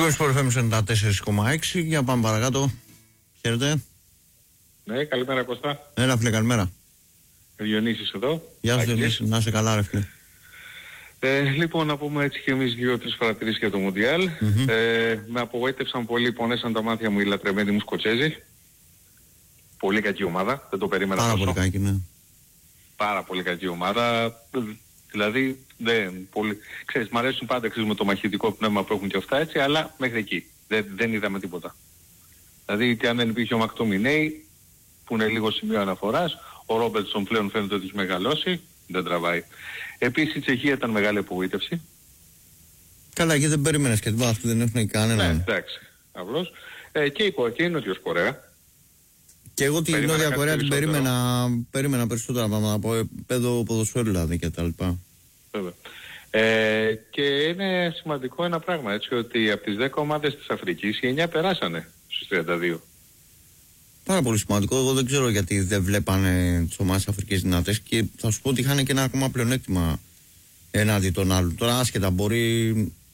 Είμαι στο FM 94,6. Για πάμε παρακάτω. Χαίρετε. Ναι, καλημέρα Κώστα. Έλα φίλε, καλημέρα. Διονύσης εδώ. Γεια σου Διονύση, να είσαι καλά ρε φίλε. Λοιπόν, να πούμε έτσι και εμείς 2-3 παρατηρήσεις για το Μουντιάλ. Με απογοήτευσαν πολύ, πονέσαν τα μάτια μου οι λατρεμένοι μου Σκοτσέζοι. Πολύ κακή ομάδα, δεν το περίμενα Πάρα τόσο. πολύ κακή, ναι. Πάρα πολύ κακή ομάδα. Δηλαδή, ξέρεις, μ' αρέσουν πάντα με το μαχητικό πνεύμα που έχουν και αυτά έτσι, αλλά μέχρι εκεί. Δεν είδαμε τίποτα. Δηλαδή, και αν δεν υπήρχε ο Μακτομινέη, που είναι λίγο σημείο αναφοράς, ο Ρόμπερτσον πλέον φαίνεται ότι έχει μεγαλώσει, δεν τραβάει. Επίσης η Τσεχία ήταν μεγάλη απογοήτευση. Καλά, και δεν περίμενες και αυτό δεν έχουν κανέναν. Ναι, εντάξει, απλώς. Και η Νότιος Κορέα. Και εγώ την Νότια Κορέα την περίμενα περισσότερα πράγματα από επίπεδο ποδοσφαίρου δηλαδή και τα λοιπά. Βέβαια. Και είναι σημαντικό ένα πράγμα, έτσι, ότι από τις 10 ομάδες της Αφρικής οι 9 περάσανε στους 32. Πάρα πολύ σημαντικό. Εγώ δεν ξέρω γιατί δεν βλέπανε τις ομάδες Αφρικής δυνατές και θα σου πω ότι είχαν και ένα ακόμα πλεονέκτημα έναντι των άλλων. Τώρα άσχετα μπορεί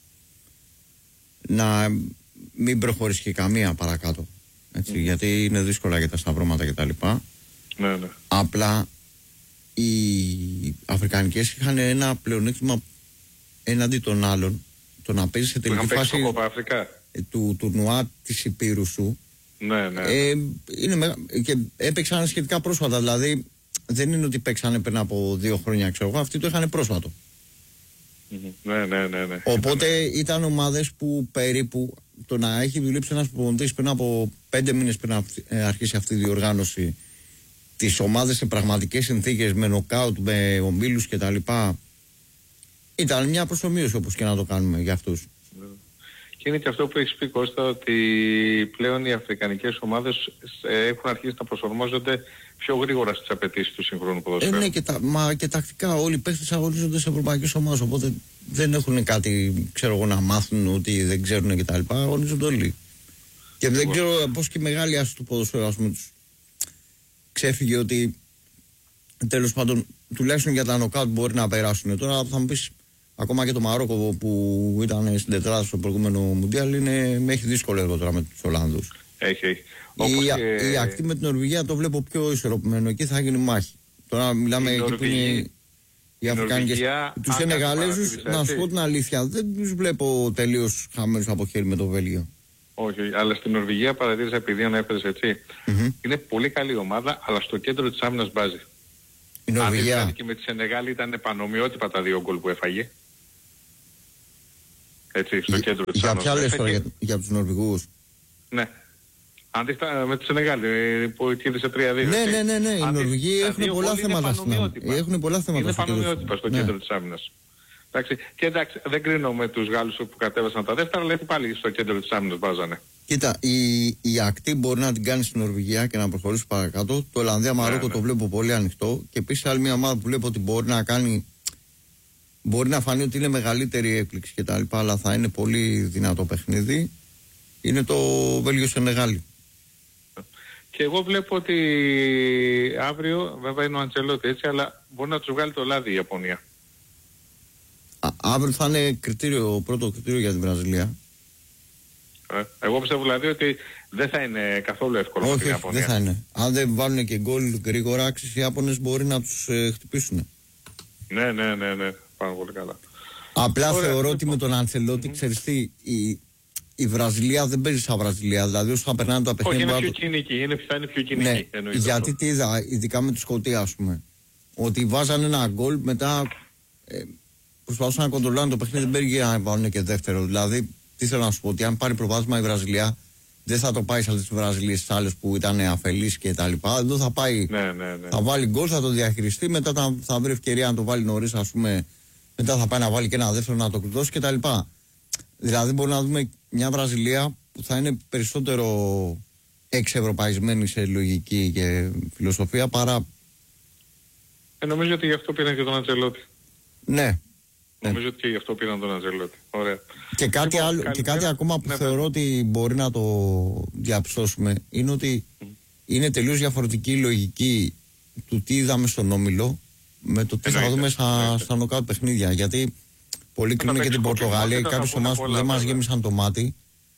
να μην προχωρήσει και καμία παρακάτω. Έτσι, γιατί είναι δύσκολα για τα σταυρώματα κτλ. Ναι, ναι. Απλά οι Αφρικανικές είχαν ένα πλεονέκτημα έναντι των άλλων. Το να παίζει σε τελική φάση του τουρνουά της Υπήρου σου. Ναι, ναι. Και έπαιξαν σχετικά πρόσφατα. Δηλαδή δεν είναι ότι παίξανε πριν από 2 χρόνια, ξέρω εγώ. Αυτοί το είχαν πρόσφατο. Ναι. Οπότε ήταν ομάδες που περίπου το να έχει δουλέψει ένας προπονητής πριν από 5 μήνες πριν αρχίσει αυτή η διοργάνωση, τις ομάδες σε πραγματικές συνθήκες με νοκάουτ, με ομίλους κτλ. Ήταν μια προσομοίωση όπως και να το κάνουμε για αυτούς. Και είναι και αυτό που έχεις πει Κώστα, ότι πλέον οι αφρικανικές ομάδες έχουν αρχίσει να προσαρμόζονται πιο γρήγορα στις απαιτήσεις του συγχρόνου ποδοσφαίρου. Ναι, και τακτικά όλοι οι παίχτες αγωνίζονται σε ευρωπαϊκές ομάδες, οπότε δεν έχουν κάτι, ξέρω εγώ, να μάθουν ότι δεν ξέρουν κτλ. Αγωνίζονται όλοι. Και δεν ξέρω πώς και η μεγάλη άση του ποδοσφαίρου, ας πούμε, τους ξέφυγε ότι τέλος πάντων τουλάχιστον για τα νοκάουτ μπορεί να περάσουν. Τώρα θα μου πεις, ακόμα και το Μαρόκο που ήταν στην τετράδα στο προηγούμενο Μουντιάλ έχει δύσκολο έργο τώρα με τους Ολλανδούς. Έχει. Η ακτή με την Νορβηγία το βλέπω πιο ισορροπημένο. Εκεί θα γίνει μάχη. Τώρα μιλάμε εκεί που είναι οι Αφρικανικές. Τους Σενεγαλέζους, να σου πω την αλήθεια, δεν τους βλέπω τελείως χαμένους από χέρι με το Βέλγιο. Όχι, αλλά στην Νορβηγία παρατήρησα, επειδή ανέφερες έτσι, είναι πολύ καλή ομάδα, αλλά στο κέντρο της άμυνας μπάζει. Η Νορβηγία. Αν και με τη Σενεγάλη ήταν πανομοιότυπα τα 2 γκολ που έφαγε. Έτσι, στο κέντρο της άμυνας. Για ποια λες τώρα, για τους Νορβηγούς? Ναι. Αντίθετα με τη Σενεγάλη που κέρδισε 3-2. Ναι. Οι Νορβηγοί έχουν πολλά θέματα στην άμυνα. Είναι πανομοιότυπα στο κέντρο της άμυνας. Και εντάξει, δεν κρίνω με τους Γάλλους που κατέβασαν τα δεύτερα, αλλά πάλι στο κέντρο της άμυνας βάζανε. Κοίτα, η ακτή μπορεί να την κάνει στην Νορβηγία και να προχωρήσει παρακάτω. Το Ολλανδία-Μαρόκο το βλέπω πολύ ανοιχτό. Και επίσης άλλη μια ομάδα που βλέπω ότι μπορεί να κάνει. Μπορεί να φανεί ότι είναι μεγαλύτερη έκπληξη κτλ. Αλλά θα είναι πολύ δυνατό παιχνίδι. Είναι το Βέλγιο-Σενεγάλη. Και εγώ βλέπω ότι αύριο, βέβαια είναι ο Αντσελότη έτσι, αλλά μπορεί να τους βγάλει το λάδι η Ιαπωνία. Αύριο θα είναι πρώτο κριτήριο για την Βραζιλία. Εγώ πιστεύω δηλαδή ότι δεν θα είναι καθόλου εύκολο για την Ιαπωνία. Δεν θα είναι. Αν δεν βάλουν και γκολ γρήγορα, οι Ιάπωνες μπορεί να τους χτυπήσουν. Ναι. Πάρα πολύ καλά. Απλά θεωρώ ότι με τον Αντσελότη, ξέρεις τι, η Βραζιλία δεν παίζει σαν Βραζιλία. Δηλαδή όσο θα περνάνε τα παιχνίδια. Όχι, είναι πιο κοινική. Θα είναι πιο κοινική. Ναι, γιατί τι είδα, ειδικά με τη Σκωτία, ας πούμε. Ότι βάζανε ένα γκολ, μετά προσπαθούσαν να κοντρολάνε το παιχνίδι, δεν μπήκε να βάλουν και δεύτερο. Δηλαδή, τι θέλω να σου πω, ότι αν πάρει προβάδισμα η Βραζιλία, δεν θα το πάει σε άλλες Βραζιλίες, στις άλλες που ήταν αφελείς και τα λοιπά. Εδώ θα πάει, θα βάλει γκολ, θα το διαχειριστεί, μετά θα βρει ευκαιρία να το βάλει νωρίς, ας πούμε. Μετά θα πάει να βάλει και ένα δεύτερο να το κλειδώσει και τα λοιπά. Δηλαδή, μπορούμε να δούμε μια Βραζιλία που θα είναι περισσότερο εξευρωπαϊσμένη σε λογική και φιλοσοφία παρά. Νομίζω ότι γι' αυτό πήραν και τον Αντσελότη. Ναι. Νομίζω ότι και γι' αυτό πήραν τον Αντσελότη. Ωραία. Και κάτι, κάτι ακόμα που θεωρώ ότι μπορεί να το διαπιστώσουμε είναι ότι είναι τελείως διαφορετική η λογική του τι είδαμε στον Όμιλο με το τι θα δούμε στα νοκάουτ παιχνίδια. Γιατί πολλοί κρίνουν και την Πορτογαλία και κάποιες ομάδες που δεν μας γέμισαν το μάτι.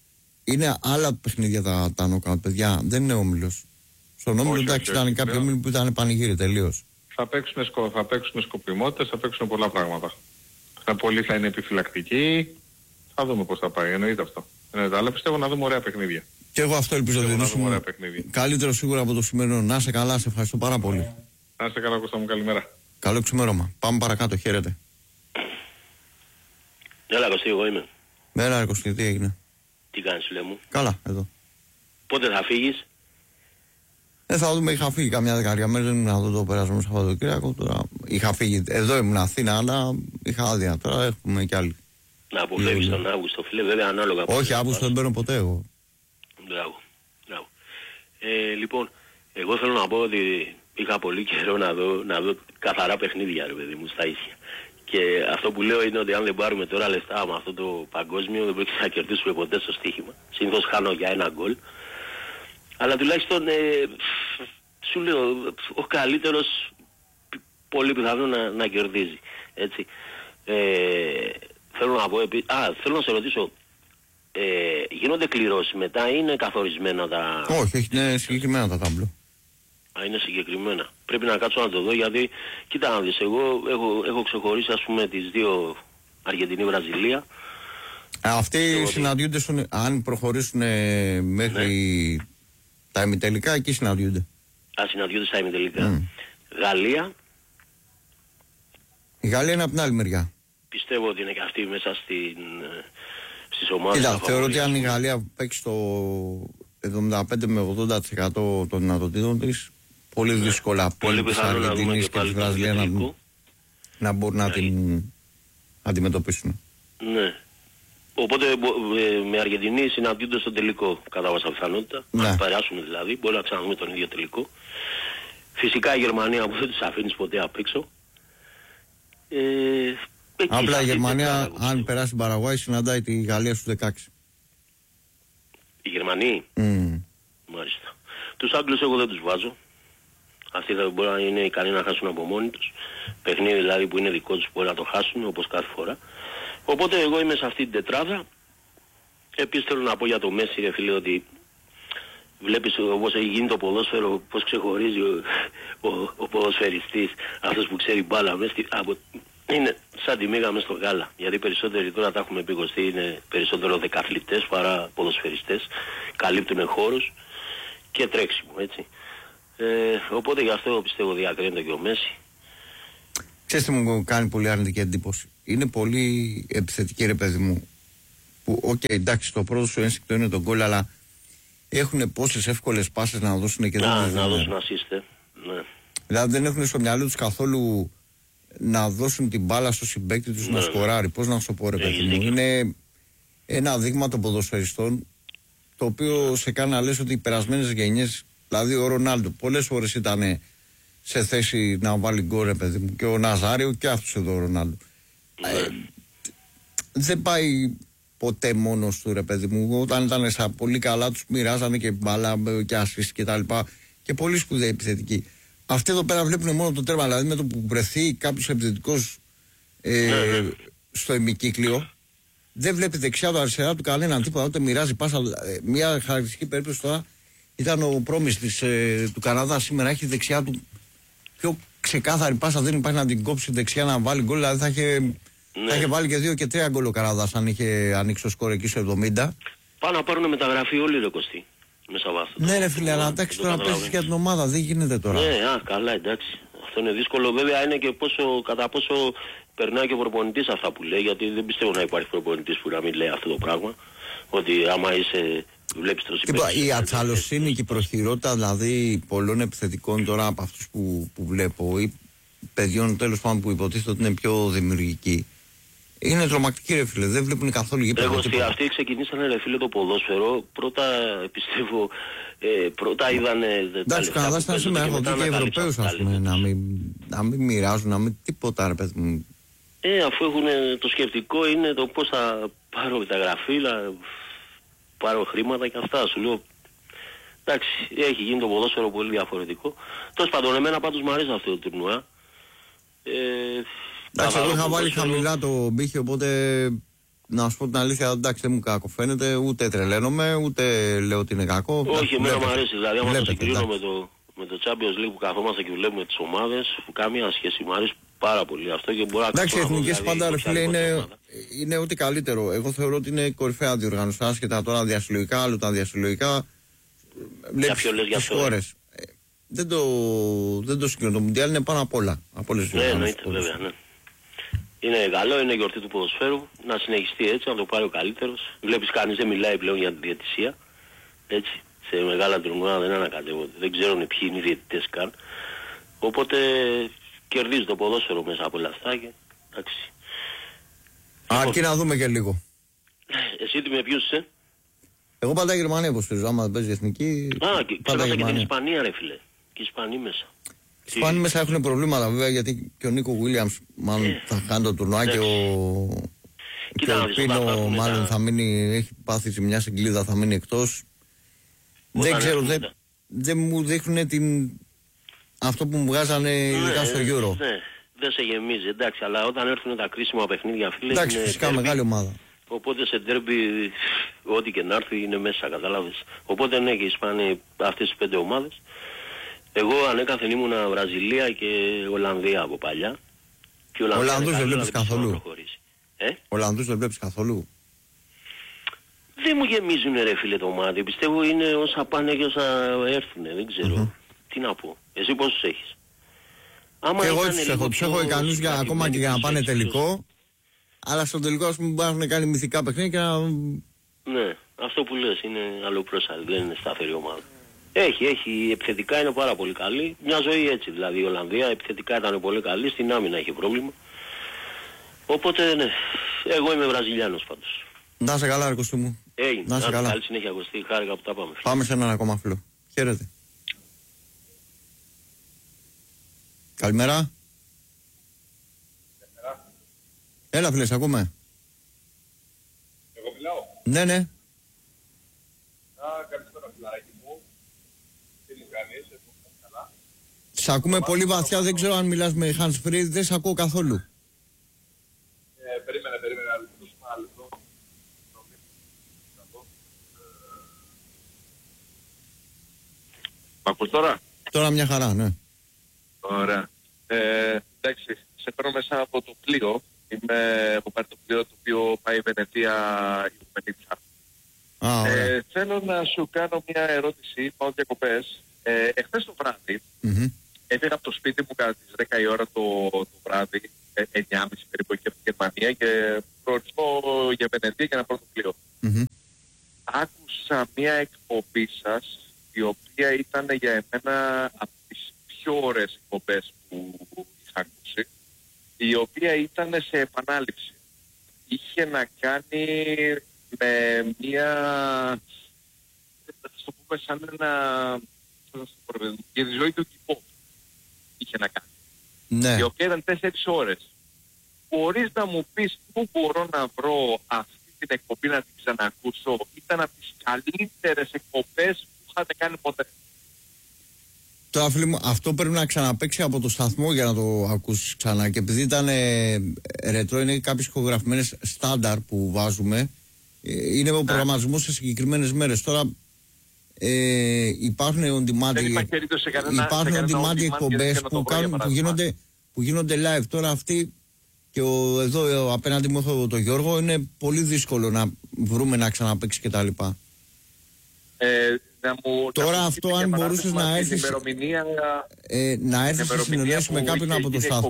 είναι άλλα παιχνίδια τα νοκάουτ, παιδιά. Δεν είναι όμιλος. Στον όμιλο εντάξει ήταν κάποιοι όμιλοι που ήταν πανηγύρι τελείως. Θα παίξουν σκοπιμότητες, θα παίξουν πολλά πράγματα. Πολλοί θα είναι επιφυλακτικοί. Θα δούμε πώς θα πάει. Εννοείται αυτό. Αλλά πιστεύω να δούμε ωραία παιχνίδια. Και εγώ αυτό ελπίζω να δούμε. Καλύτερο σίγουρα από το σημερινό. Να είσαι καλά, σε ευχαριστώ πάρα πολύ. Να είσαι καλά, Κώστα μου, καλημέρα. Καλό ξημέρωμα. Πάμε παρακάτω, χαίρετε. Έλα, Κωστή, εγώ είμαι. Μέρα, Κωστή, τι έγινε? Τι κάνεις, φίλε μου? Καλά, εδώ. Πότε θα φύγεις? Θα δούμε, είχα φύγει καμιά δεκαετία μέρες, δεν ήμουν εδώ το περάσμα Σαββατοκύριακο. Τώρα είχα φύγει, εδώ ήμουν Αθήνα, αλλά είχα άδεια. Τώρα έχουμε κι άλλοι. Να αποφεύγεις τον Αύγουστο, φίλε, βέβαια ανάλογα. Όχι, Αύγουστο δεν παίρνω ποτέ εγώ. Μπράβο. Λοιπόν, εγώ θέλω να πω ότι είχα πολύ καιρό να δω καθαρά παιχνίδια, ρε παιδί μου, στα ίσια. Και αυτό που λέω είναι ότι αν δεν πάρουμε τώρα λεφτά με αυτό το παγκόσμιο, δεν πρόκειται να κερδίσουμε ποτέ στο στοίχημα. Συνήθως χάνω για ένα γκολ. Αλλά τουλάχιστον σου λέω, ο καλύτερος πολύ πιθανό να κερδίζει. Έτσι. Θέλω να πω θέλω να σε ρωτήσω, γίνονται κληρώσεις μετά ή είναι καθορισμένα τα... Όχι, είναι συγκεκριμένα τα τάμπλο. Είναι συγκεκριμένα. Πρέπει να κάτσω να το δω γιατί, κοίτα να δεις, εγώ έχω ξεχωρίσει ας πούμε τις δύο, Αργεντινή-Βραζιλία. Αυτοί συναντιούνται, αν προχωρήσουν μέχρι τα ημιτελικά, εκεί συναντιούνται. Συναντιούνται στα ημιτελικά. Γαλλία. Η Γαλλία είναι από την άλλη μεριά. Πιστεύω ότι είναι και αυτή μέσα στις ομάδες. Κοίτα, θεωρώ ότι αν η Γαλλία παίξει το 75 με 80% των δυνατοτήτων της, πολύ δύσκολα πολύ της Αργεντινής και της Βραζιλίας να μπορούν να την αντιμετωπίσουν. Ναι. Οπότε με Αργεντινή συναντιούνται στο τελικό, κατά πάσα πιθανότητα. Να περάσουμε δηλαδή, μπορεί να ξαναδούμε τον ίδιο τελικό. Φυσικά η Γερμανία που δεν τους αφήνεις ποτέ απ' έξω. Απλά η Γερμανία, αν περάσει την Παραγουάη, συναντάει τη Γαλλία στους 16. Οι Γερμανοί. Μάλιστα. Τους Άγγλους εγώ δεν τους βάζω. Αυτοί δεν μπορεί να είναι ικανοί να χάσουν από μόνοι τους. Παιχνίδι δηλαδή που είναι δικό τους μπορεί να το χάσουν όπως κάθε φορά. Οπότε εγώ είμαι σε αυτή την τετράδα. Επίσης θέλω να πω για το Μέση, ρε φίλε, ότι βλέπεις όπως έχει γίνει το ποδόσφαιρο, πώς ξεχωρίζει ο ποδοσφαιριστής, αυτός που ξέρει μπάλα είναι σαν τη μίγα μες στο γάλα. Γιατί περισσότεροι τώρα τα έχουμε επικοστεί, είναι περισσότερο δεκαθλητές παρά ποδοσφαιριστές. Καλύπτουν χώρους και τρέξιμο, έτσι. Οπότε γι' αυτό πιστεύω διακρίνεται και ο Μέση. Ξέρετε, μου κάνει πολύ αρνητική εντύπωση. Είναι πολύ επιθετική, ρε παιδί μου. Που, εντάξει, το πρώτο σου ένστικτο είναι το γκολ, αλλά έχουν πόσες εύκολες πάσες να δώσουν και δεν να δώσουν ασίστε. Ναι. Δηλαδή δεν έχουν στο μυαλό τους καθόλου να δώσουν την μπάλα στο συμπαίκτη τους να σκοράρει. Πώς να σου πω, ρε παιδί μου. Είναι ένα δείγμα των ποδοσφαιριστών το οποίο σε κάνει να λες ότι οι περασμένες γενιές, δηλαδή ο Ρονάλντο, πολλές φορές ήταν σε θέση να βάλει γκολ, ρε παιδί μου, και ο Ναζάριο και αυτός εδώ ο Ρονάλντο. Δεν πάει ποτέ μόνος του, ρε παιδί μου. Όταν ήταν στα πολύ καλά, τους μοιράζανε και μπάλα και ασίστ και τα λοιπά. Και πολύ σπουδαίοι επιθετικοί. Αυτοί εδώ πέρα βλέπουν μόνο το τέρμα. Δηλαδή με το που βρεθεί κάποιος επιθετικός στο ημικύκλιο, δεν βλέπει δεξιά του, αριστερά του κανέναν τίποτα. Ούτε μοιράζει πάσα. Μια χαρακτηριστική περίπτωση τώρα ήταν ο Πρόμης του Καναδά. Σήμερα έχει δεξιά του πιο ξεκάθαρη πάσα. Δεν υπάρχει να την κόψει δεξιά να βάλει γκολ. Δηλαδή θα είχε βάλει και 2 και 3 γκολ ο Καναδάς αν είχε ανοίξει το σκορ εκεί στο 70. Πάνε να πάρουν μεταγραφή όλοι, ρε Κωστή. Μέσα βάθο. Ναι, ρε φίλε, αλλά εντάξει, τώρα παίζεις για την ομάδα, δεν γίνεται τώρα. Ναι, καλά, εντάξει. Αυτό είναι δύσκολο. Βέβαια είναι και κατά πόσο περνάει και ο προπονητής αυτά που λέει. Γιατί δεν πιστεύω να υπάρχει προπονητής που να μην λέει αυτό το πράγμα. Ότι άμα είσαι. Βλέπεις το συμπέκτη. Η ατσαλοσύνη και η προχειρότητα δηλαδή πολλών επιθετικών τώρα από αυτούς που βλέπω ή παιδιών τέλος πάντων που υποτίθεται ότι είναι πιο δημιουργικοί. Είναι τρομακτική, ρε φίλε, δεν βλέπουν καθόλου γήπεδο. Αυτοί ξεκινήσανε, ρε φίλε, το ποδόσφαιρο. Πρώτα πιστεύω, πρώτα είδανε. Εντάξει, ο Καναδάς ήταν σήμερα, έχω δει και Ευρωπαίους ας πούμε, να μην μοιράζουν, να μην τίποτα, ρε παιδί μου. Αφού έχουν το σκεπτικό είναι το πώς θα πάρω μεταγραφή, να πάρω χρήματα και αυτά, σου λέω. Εντάξει, έχει γίνει το ποδόσφαιρο πολύ διαφορετικό. Τέλος πάντων, εμένα πάντως μου αρέσει αυτό το τουρνουά. Εντάξει, εγώ είχα βάλει χαμηλά το μπήχη, οπότε να σου πω την αλήθεια, εντάξει, δεν μου κακό φαίνεται, ούτε τρελαίνομαι, ούτε λέω ότι είναι κακό. Όχι, εμένα μου αρέσει. Δηλαδή, άμα το συγκρίνω με το Champions League που καθόμαστε και βλέπουμε τις ομάδες, καμία σχέση. Μου αρέσει πάρα πολύ αυτό και μπορεί να εντάξει, οι εθνικές πάντα, ρε φίλε, είναι ό,τι καλύτερο. Εγώ θεωρώ ότι είναι κορυφαία διοργάνωση. Άσχετα τώρα διασυλλογικά, άλλο τα διασυλλογικά. Για ποιο λες για αυτό? Δεν το συγκρίνω. Το Μουντιάλ είναι πάνω απ' όλα. Από όλες τις διοργανώσεις. Ναι, εννοείται, βέβαια, ναι. Είναι καλό, είναι γιορτή του ποδοσφαίρου. Να συνεχιστεί έτσι, να το πάρει ο καλύτερος. Βλέπεις, κανείς δεν μιλάει πλέον για τη διαιτησία. Έτσι. Σε μεγάλα τουρνουά δεν ανακατεύονται. Δεν ξέρουν ποιοι είναι οι διαιτητές καν. Οπότε κερδίζει το ποδόσφαιρο μέσα από όλα αυτά και εντάξει. Αρκεί να δούμε και λίγο. Εσύ τι με ποιους είσαι? Εγώ πάντα Γερμανία υποστηρίζω. Άμα παίζει εθνική. Ξέχασα και την Ισπανία, ρε φίλε. Και οι Ισπανοί μέσα. Οι Ισπανοί μέσα έχουν προβλήματα βέβαια, γιατί και ο Νίκο Γουίλιαμς μάλλον θα κάνει το τουρνουά και ο Πίνο μάλλον θα μείνει, έχει πάθει ζημιά στην κλίδα, θα μείνει εκτός. Δεν ξέρω, δεν μου δείχνουν αυτό που μου βγάζανε ειδικά στο Euro. Ναι, δεν σε γεμίζει, εντάξει, αλλά όταν έρθουν τα κρίσιμα παιχνίδια, φίλε. Εντάξει, φυσικά μεγάλη ομάδα. Οπότε σε ντέρμπι, ό,τι και να έρθει είναι μέσα, κατάλαβες. Οπότε ναι, και οι Ισπανοί αυτές τις 5 ομάδες. Εγώ ανέκαθεν ήμουνα Βραζιλία και Ολλανδία από παλιά. Ολλανδούς δεν βλέπεις καθόλου? Ολλανδούς δεν βλέπεις καθόλου? Δεν μου γεμίζουν, ρε φίλε, το μάτι. Πιστεύω είναι όσα πάνε και όσα έρθουνε. Δεν ξέρω. Τι να πω. Εσύ πόσους έχεις? Και εγώ τους έχω ικανούς ακόμα και για να πάνε τελικό. Αλλά στο τελικό, ας πούμε, μπορεί να κάνει μυθικά παιχνίδια και να... Ναι, αυτό που λες είναι αλλοπρόσαλη. Δεν είναι σταθερή ομάδα. Έχει. Επιθετικά είναι πάρα πολύ καλή. Μια ζωή έτσι. Δηλαδή η Ολλανδία επιθετικά ήταν πολύ καλή. Στην άμυνα έχει πρόβλημα. Οπότε ναι. Εγώ είμαι Βραζιλιάνος πάντως. Να είσαι καλά, ρε Κωστού μου. Να είσαι καλά. Καλή συνέχεια, Κωστή. Χάρηκα που τα πάμε. Πάμε σε έναν ακόμα φίλο. Χαίρετε. Καλημέρα. Έλα φίλε, σε ακούμε. Εγώ μιλάω. Ναι, ναι. Καλησπέρα φιλαράκι μου. Τι μου κάνεις, καλά? Σε ακούμε πολύ βαθιά, δεν ξέρω αν μιλάς με hands free, δεν σε ακούω καθόλου. Περίμενε, να λεπτούσουμε ένα λεπτό. Μ' ακούς τώρα? Τώρα μια χαρά, ναι. Ωραία. Εντάξει, σε παίρνω μέσα από το πλοίο. Έχω πάρει το πλοίο το οποίο πάει η Βενετία, η Βενετία. Θέλω να σου κάνω μια ερώτηση, πάω διακοπές. Εχθές το βράδυ, έφυγα από το σπίτι μου κατά τις 10 η ώρα το βράδυ, 9.30 περίπου εκεί από την Γερμανία και προορισμό για Βενετία για να πάρω το πλοίο. Άκουσα μια εκπομπή σας, η οποία ήταν για εμένα από τις πιο ωραίες εκπομπές που είχα ακούσει, η οποία ήταν σε επανάληψη. Είχε να κάνει με μια, θα το πούμε σαν ένα, για τη ζωή του τυπού είχε να κάνει. Ναι. Η οποία ήταν 4 ώρες. Μπορείς να μου πεις πού μπορώ να βρω αυτή την εκπομπή να την ξανακούσω? Ήταν από τις καλύτερες εκπομπές που είχατε κάνει ποτέ. Τώρα φίλοι μου, αυτό πρέπει να ξαναπαίξει από το σταθμό για να το ακούσεις ξανά. Και επειδή ήταν ρετρό, είναι κάποιες ηχογραφημένες στάνταρ που βάζουμε. Είναι ο προγραμματισμός σε συγκεκριμένες μέρες. Τώρα υπάρχουν on demand εκπομπές που γίνονται live. Τώρα αυτή και εδώ απέναντι μου έχω τον Γιώργο, είναι πολύ δύσκολο να βρούμε να ξαναπαίξει κτλ. Τώρα αυτό αν μπορούσες να έρθεις να έρθεις σε συνεννόηση με κάποιον από το σταθμό.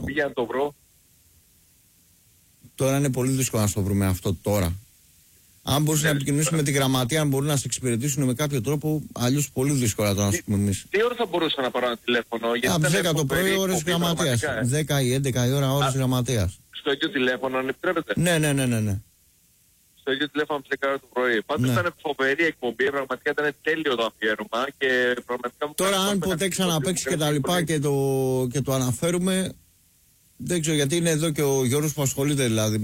Τώρα είναι πολύ δύσκολο να το βρούμε αυτό τώρα. Αν μπορείς να επικοινωνήσεις με τη γραμματεία, αν μπορούν να σε εξυπηρετήσουν με κάποιο τρόπο, αλλιώς πολύ δύσκολα το να σου πούμε εμείς. Τι ώρα θα μπορούσα να πάρω ένα τηλέφωνο? Από τις 10 το πρωί ώρες γραμματείας. 10 ή 11 η ώρα ώρες γραμματείας. Στο ίδιο τηλέφωνο, αν επιτρέπετε? Ναι. Στο ίδιο τηλέφωνο από τις 10 το πρωί. Πάντως ήταν φοβερή εκπομπή, πραγματικά ήταν τέλειο το αφιέρωμα και πραγματικά... Τώρα αν ποτέ ξαναπαίξει και τα λοιπά και το αναφέρουμε, δεν ξέρω γιατί είναι εδώ και ο Γιώργος που ασχολείται δηλαδή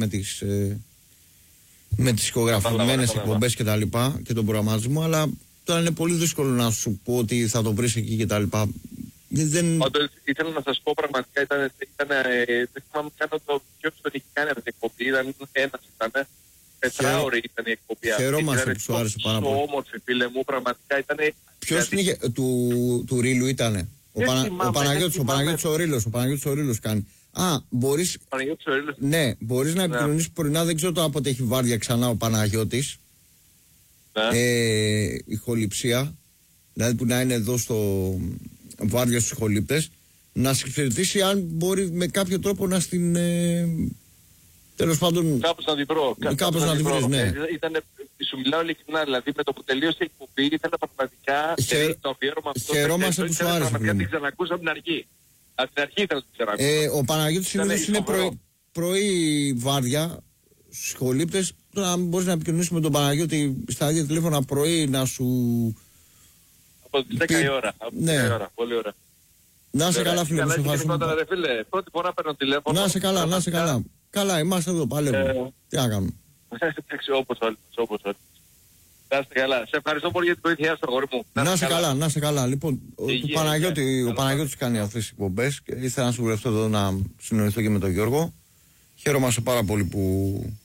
με τις ηχογραφημένες εκπομπές και τα λοιπά και τον προγραμματισμό, αλλά τώρα είναι πολύ δύσκολο να σου πω ότι θα το βρεις εκεί και τα λοιπά. Όντως ήθελα να σας πω πραγματικά δεν θυμάμαι καν το ποιος τον είχε κάνει αυτή την εκπομπή, ένας ήταν. Τετράωρη ήταν η εκπομπή αυτή. Χαιρόμαστε που σου άρεσε πάρα πολύ. Όμορφη, φίλε μου, πραγματικά ήταν. Ποιος την είχε, του Ρήλου ήτανε? Ο Παναγιώτης ο Ρήλος κάνει. Μπορείς. Ναι, μπορείς να επικοινωνήσεις πρωινά, δεν ξέρω το πότε έχει βάρδια ξανά ο Παναγιώτης. Ναι. Ηχοληψία, δηλαδή που να είναι εδώ στο βάρδια στους ηχολήπτες, να συγχαιρετήσει αν μπορεί με κάποιο τρόπο να στην. Τέλος πάντων. Κάπως να την βρω. Κάπως να την βρω, ναι. Σου μιλάω ειλικρινά, δηλαδή με το που τελείωσε η εκπομπή ήθελα πραγματικά το αφιέρωμα αυτό. Χαιρόμαστε που σου άρεσε. Πραγματικά την ξανακούσα από την αρχή. Από την αρχή ήθελα να την ξανακούσα. Ο Παναγιώτης συνήθως είναι πρωί βάρδια στους ηχολήπτες. Τώρα αν μπορείς να επικοινωνήσεις με τον Παναγιώτη στα ίδια τηλέφωνα πρωί να σου. Από τις 10 η ώρα. Ναι. Πολύ ωραία. Να είσαι καλά, φίλε μου. Πρώτη φορά παίρνω τηλέφωνο. Να είσαι καλά. Καλά, είμαστε εδώ, παλεύουμε. Τι να κάνουμε. Εντάξει, όπως όλοι. Να είστε καλά. Σε ευχαριστώ πολύ για την βοήθειά σου, αγόρι μου. Να είστε καλά. Λοιπόν, ο Παναγιώτης κάνει αυτές τις εκπομπές και ήθελα να σου βουλευτώ εδώ να συνοηθώ και με τον Γιώργο. Χαίρομαστε πάρα πολύ που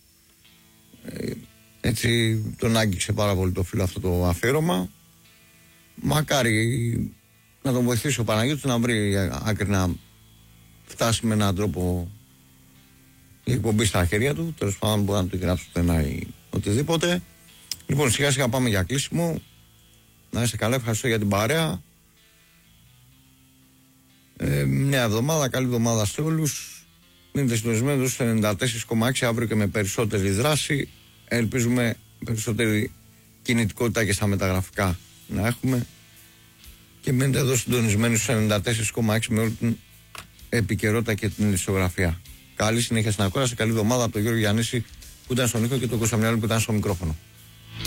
έτσι τον άγγιξε πάρα πολύ το φίλο αυτό το αφιέρωμα. Μακάρι να τον βοηθήσει ο Παναγιώτης να βρει άκρη να φτάσει με έναν τρόπο η εκπομπή στα χέρια του. Τέλος πάντων μπορεί να του γράψει πουθενά ή οτιδήποτε. Λοιπόν, σιγά σιγά πάμε για κλείσιμο. Να είστε καλά, ευχαριστώ για την παρέα. Μια εβδομάδα, καλή εβδομάδα σε όλους. Μείνετε συντονισμένοι στο 94,6 αύριο και με περισσότερη δράση. Ελπίζουμε περισσότερη κινητικότητα και στα μεταγραφικά να έχουμε. Και μείνετε εδώ συντονισμένοι στο 94,6 με όλη την επικαιρότητα και την ειδησιογραφία. Καλή συνέχεια στην ακρόαση, καλή εβδομάδα από τον Γιώργο Γιαννίση που ήταν στον ήχο και τον Κωνσταντινέλο που ήταν στο μικρόφωνο.